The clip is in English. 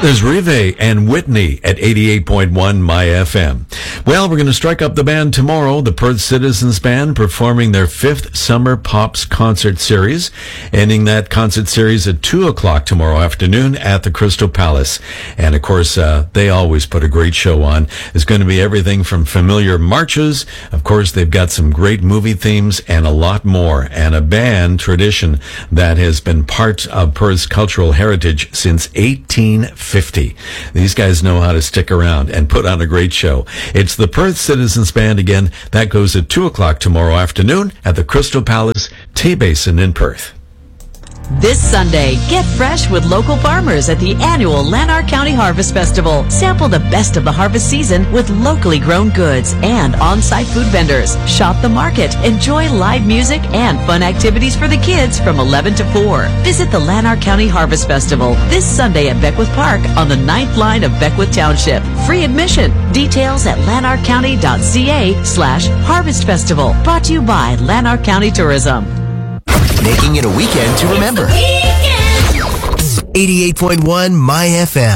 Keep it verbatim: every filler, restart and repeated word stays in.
There's Rive and Whitney at eighty-eight point one My F M. Well, we're going to strike up the band tomorrow. The Perth Citizens Band performing their fifth Summer Pops concert series, ending that concert series at two o'clock tomorrow afternoon at the Crystal Palace. And, of course, uh, they always put a great show on. It's going to be everything from familiar marches. Of course, they've got some great movie themes and a lot more. And a band tradition that has been part of Perth's cultural heritage since eighteen fifty. These guys know how to stick around and put on a great show. It's the Perth Citizens Band again. That goes at two o'clock tomorrow afternoon at the Crystal Palace, T-Basin in Perth. This Sunday, get fresh with local farmers at the annual Lanark County Harvest Festival. Sample the best of the harvest season with locally grown goods and on-site food vendors. Shop the market, enjoy live music and fun activities for the kids from eleven to four. Visit the Lanark County Harvest Festival this Sunday at Beckwith Park on the ninth line of Beckwith Township. Free admission. Details at lanarkcounty.ca slash harvest festival. Brought to you by Lanark County Tourism. Making it a weekend to remember. eighty-eight point one My F M.